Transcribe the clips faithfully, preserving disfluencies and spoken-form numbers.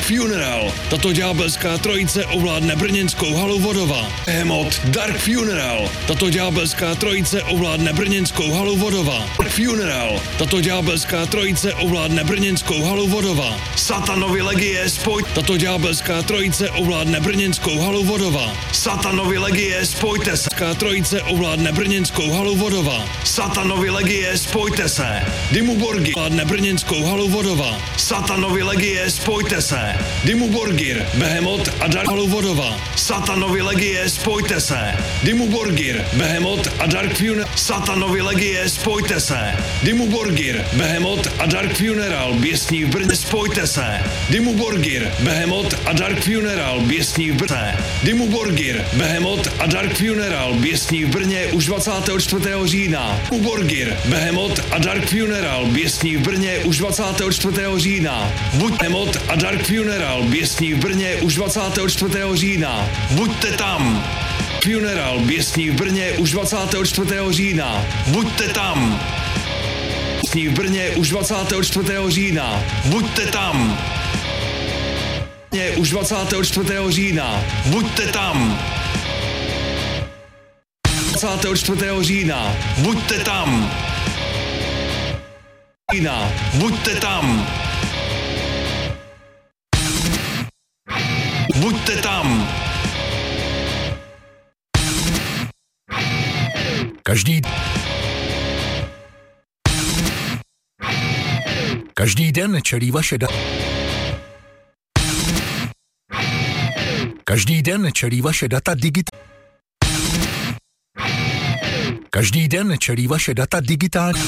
Funeral. Tato ďábelská trojice ovládne brněnskou halu Vodova. Behemoth Dark Funeral. Tato ďábelská trojice ovládne brněnskou halu Vodova. Dark Funeral. Tato ďábelská trojice ovládne brněnskou halu Vodova. Satanovi legie spoj. Tato ďábelská trojice ovládne brněnskou halu Vodova. Satanovi legie spojte se. Trojice ovládne brněnskou halu Vodova. Satanovi legie spojte se. Dimmu Borgir ovládne brněnskou halu Vodova. Satanovi legie spojte se. Dimmu Borgir, Behemoth a Dark halu Vodova. Satanovi legie spojte se. Dimmu Borgir, Behemoth a Dark Funeral. Satanovi legie spojte se. Dimmu Borgir, Behemoth a Dark Funeral. Běsní v Brně spojte se. Dimmu Borgir, Behemoth a Dark Funeral. Běsní v Brně. Dimmu Borgir, Behemoth a Dark Funeral. Běsní v Brně už dvacátého čtvrtého října. Dimmu Borgir, Behemoth a Dark Funeral. Běsní v Brně už dvacátého čtvrtého října. Buď Behemoth a Dark Funeral. Běsní v Brně už dvacátého čtvrtého října. Buďte tam. Funeral. Běsní v Brně už dvacátého čtvrtého října. Buďte tam. Běsní v Brně už dvacátého čtvrtého října. Buďte tam. Už dvacátého čtvrtého října. Buďte tam. dvacátého čtvrtého října. Buďte tam. Října. Buďte tam. Buďte tam. Každý Každý den čelí vaše data. Každý den čelí vaše data digit. Každý den čelí vaše data digitální.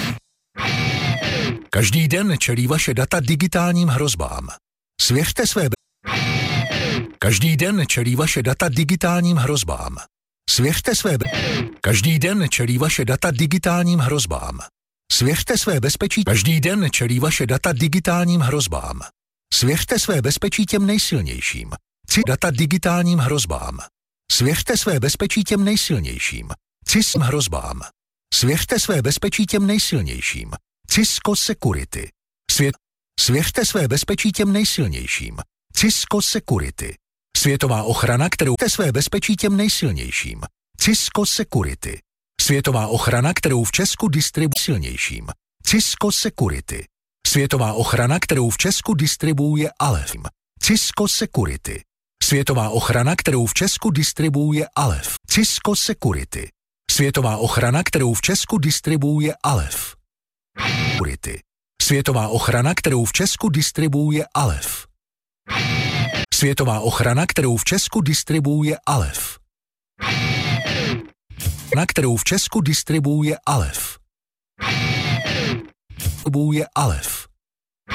Každý den čelí vaše data digitálním hrozbám. Svěřte své be- Každý den čelí vaše data digitálním hrozbám. Svěřte své be- Každý den čelí vaše data digitálním hrozbám. Svěřte své bezpečí. Každý den čelí vaše data digitálním hrozbám. Svěřte své bezpečí těm nejsilnějším. Ci data digitálním hrozbám. Svěřte své bezpečí těm nejsilnějším. Cism hrozbám. Svěřte své bezpečí těm nejsilnějším. Cisco Security. Svět. Svěřte své bezpečí těm nejsilnějším. Cisco Security. Světová ochrana, kterou te své bezpečí těm nejsilnějším. Cisco Security. Světová ochrana, kterou v Česku distribuuje silnějším. Cisco Security. Světová ochrana, kterou v Česku distribuuje Alef. Cisco Security. Světová ochrana, kterou v Česku distribuuje Alef. Cisco Security. Světová ochrana, kterou v Česku distribuuje Alef. Security. Světová ochrana, kterou v Česku distribuuje Alef. Světová ochrana, kterou v Česku distribuuje Alef. Na kterou v Česku distribuuje Alef. Distribuuje Alef.